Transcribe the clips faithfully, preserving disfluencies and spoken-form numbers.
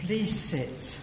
Please sit.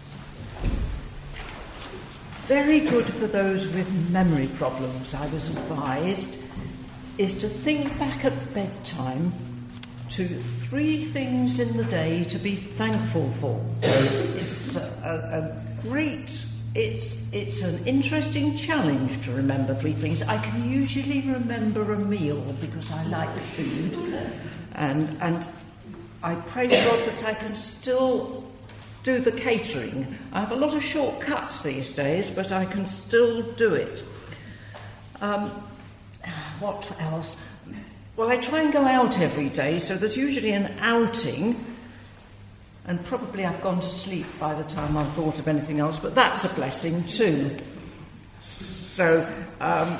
Very good for those with memory problems, I was advised, is to think back at bedtime to three things in the day to be thankful for. It's a, a great, it's it's an interesting challenge to remember three things. I can usually remember a meal because I like food, and and I praise God that I can still do the catering. I have a lot of shortcuts these days, but I can still do it. Um, what else? Well, I try and go out every day, so there's usually an outing, and probably I've gone to sleep by the time I've thought of anything else, but that's a blessing too. So, um,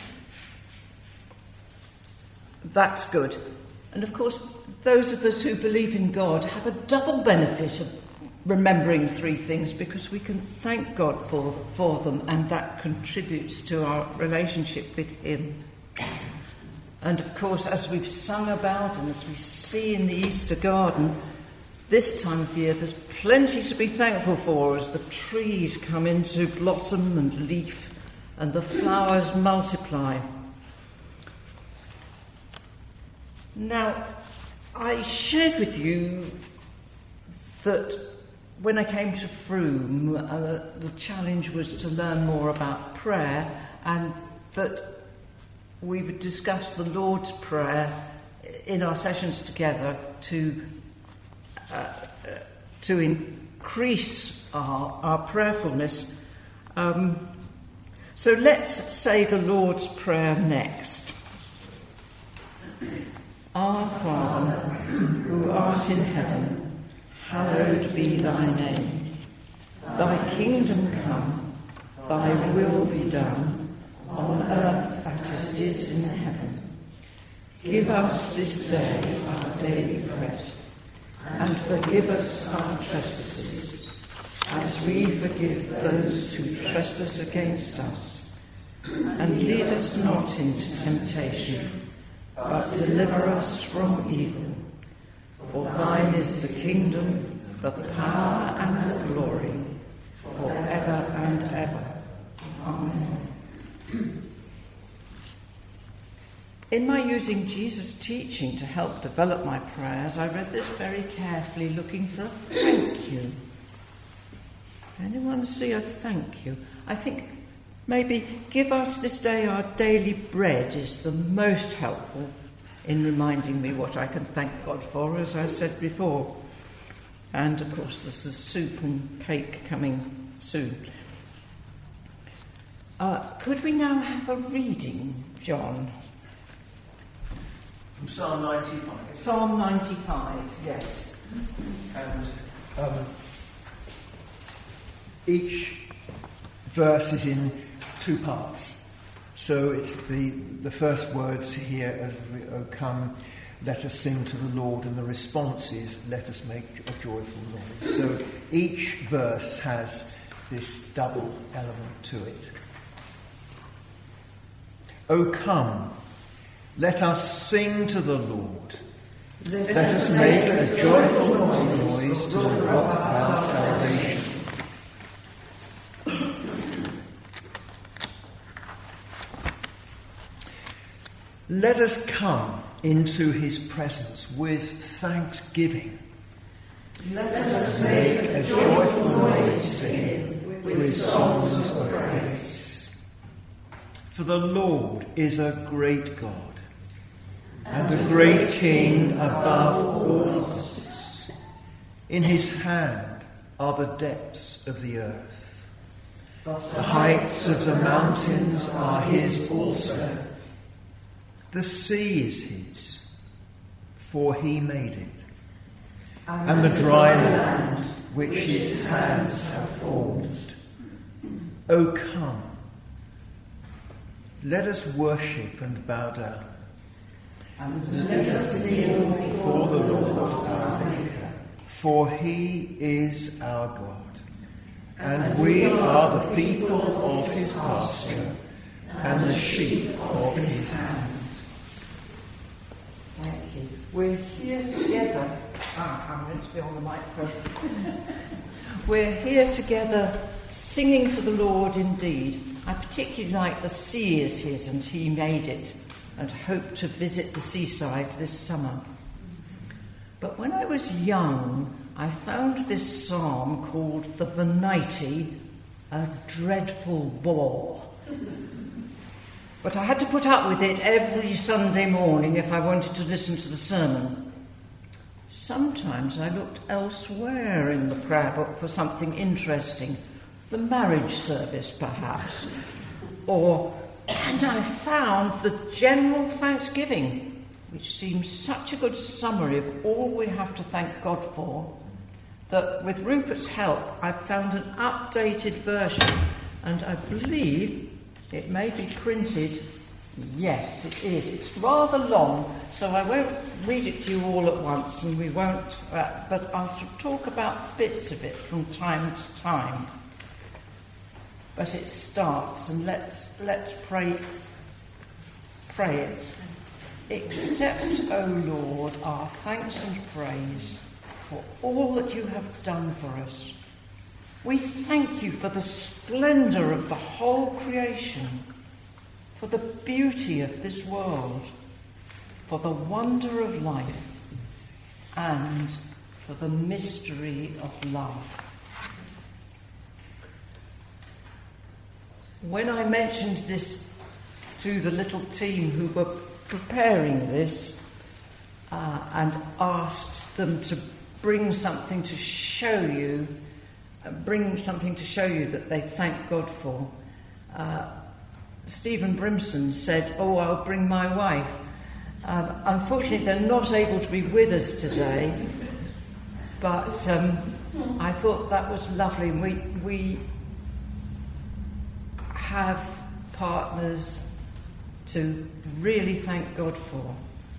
that's good. And of course, those of us who believe in God have a double benefit of remembering three things, because we can thank God for, for them, and that contributes to our relationship with Him. And of course, as we've sung about and as we see in the Easter garden, this time of year there's plenty to be thankful for as the trees come into blossom and leaf and the flowers multiply. Now, I shared with you that when I came to Frome, uh, the challenge was to learn more about prayer, and that we would discuss the Lord's Prayer in our sessions together to uh, to increase our, our prayerfulness. Um, so let's say the Lord's Prayer next. Our Father, who art in heaven, hallowed be thy name. Thy kingdom come, thy will be done, on earth as it is in heaven. Give us this day our daily bread, and forgive us our trespasses, as we forgive those who trespass against us. And lead us not into temptation, but deliver us from evil. For thine is the kingdom, the power, and the glory, forever and ever. Amen. In my using Jesus' teaching to help develop my prayers, I read this very carefully, looking for a thank you. Anyone see a thank you? I think maybe give us this day our daily bread is the most helpful in reminding me what I can thank God for, as I said before. And of course there's the soup and cake coming soon. Uh, could we now have a reading, John? From Psalm ninety-five. Psalm ninety-five, yes. And um, each verse is in two parts. So it's the, the first words here, as we oh, come, let us sing to the Lord, and the response is, let us make a joyful noise. So each verse has this double element to it. O come, let us sing to the Lord. Let, let us make a joyful noise to the rock of our salvation. Let us come into his presence with thanksgiving. Let us make a joyful noise to him with songs of praise. For the Lord is a great God, and a great King above all gods. In his hand are the depths of the earth. The heights of the mountains are his also. The sea is his, for he made it, and the dry land which his hands have formed. O come, let us worship and bow down. And let us kneel before the Lord our Maker. For he is our God, and we are the people of his pasture, and the sheep of his hand. Thank you. We're here together Ah, I'm meant to be on the microphone. We're here together singing to the Lord indeed. I particularly like The Sea is His and He made it, and hope to visit the seaside this summer. But when I was young, I found this psalm called the Venite a dreadful bore. But I had to put up with it every Sunday morning if I wanted to listen to the sermon. Sometimes I looked elsewhere in the prayer book for something interesting, the marriage service perhaps, or, and I found the general thanksgiving, which seems such a good summary of all we have to thank God for, that with Rupert's help I've found an updated version, and I believe it may be printed. Yes, it is. It's rather long, so I won't read it to you all at once, and we won't, uh, but I'll talk about bits of it from time to time. But it starts, and let's let's pray pray it. Accept, O Lord, our thanks and praise for all that you have done for us. We thank you for the splendour of the whole creation, for the beauty of this world, for the wonder of life, and for the mystery of love. When I mentioned this to the little team who were preparing this uh, and asked them to bring something to show you, uh, bring something to show you that they thank God for, uh, Stephen Brimson said, "Oh, I'll bring my wife." Um, unfortunately, they're not able to be with us today, but um, I thought that was lovely. We we have partners to really thank God for.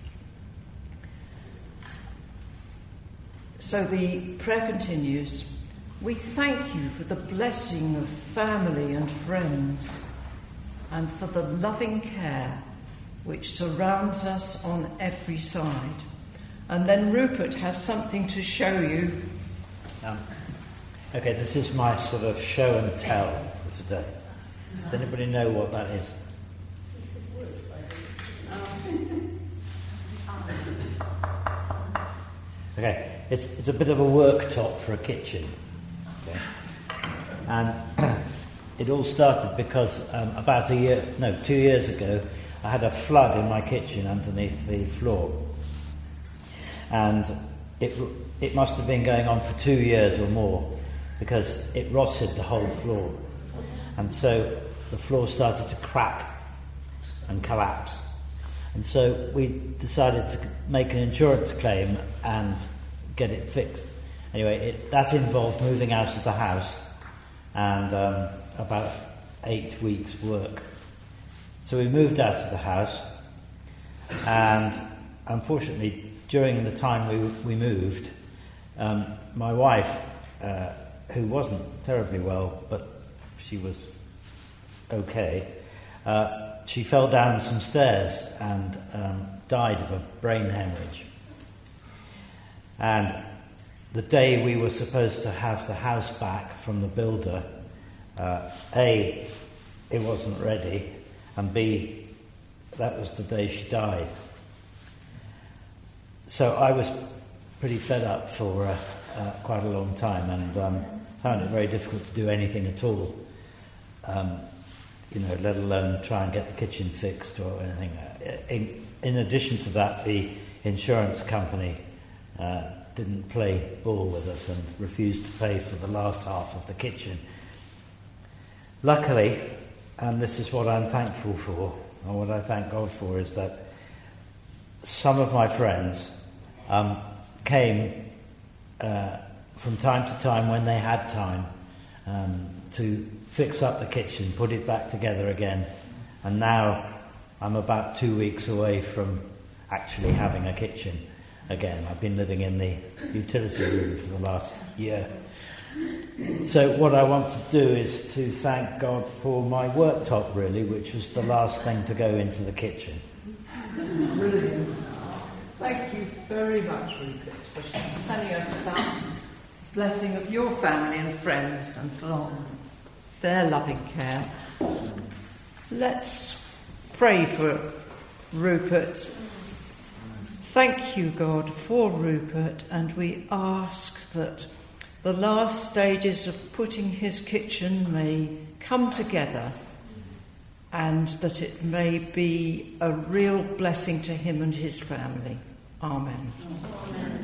So the prayer continues. We thank you for the blessing of family and friends, and for the loving care which surrounds us on every side. And then Rupert has something to show you. Um, okay, this is my sort of show and tell for today. Does anybody know what that is? Okay, it's it's a bit of a worktop for a kitchen. Okay, and it all started because um, about a year, no, two years ago, I had a flood in my kitchen underneath the floor, and it it must have been going on for two years or more, because it rotted the whole floor, and so the floor started to crack and collapse. And so we decided to make an insurance claim and get it fixed. Anyway, it, that involved moving out of the house and um, about eight weeks' work. So we moved out of the house, and unfortunately, during the time we we moved, um, my wife, uh, who wasn't terribly well, but she was okay, uh, she fell down some stairs and um, died of a brain hemorrhage. And the day we were supposed to have the house back from the builder, uh, A, it wasn't ready, and B, that was the day she died. So I was pretty fed up for uh, uh, quite a long time, and um, found it very difficult to do anything at all. Um, you know, let alone try and get the kitchen fixed or anything. In, in addition to that, the insurance company uh, didn't play ball with us and refused to pay for the last half of the kitchen. Luckily, and this is what I'm thankful for, and what I thank God for, is that some of my friends um, came uh, from time to time when they had time um, to fix up the kitchen, put it back together again, and now I'm about two weeks away from actually having a kitchen again. I've been living in the utility room for the last year. So what I want to do is to thank God for my worktop, really, which was the last thing to go into the kitchen. Brilliant. Thank you very very much, Rupert, for telling us about the blessing of your family and friends and for their loving care. Let's pray for Rupert. Thank you, God, for Rupert, and we ask that the last stages of putting his kitchen may come together and that it may be a real blessing to him and his family. Amen. Amen.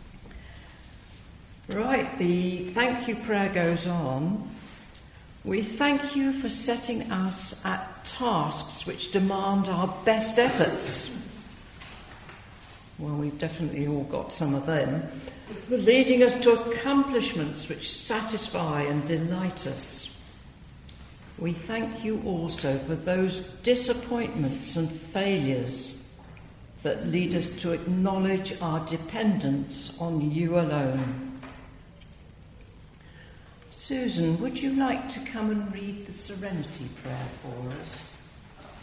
Right, the thank you prayer goes on. We thank you for setting us at tasks which demand our best efforts. Well, we've definitely all got some of them. For leading us to accomplishments which satisfy and delight us. We thank you also for those disappointments and failures that lead us to acknowledge our dependence on you alone. Susan, would you like to come and read the Serenity Prayer for us?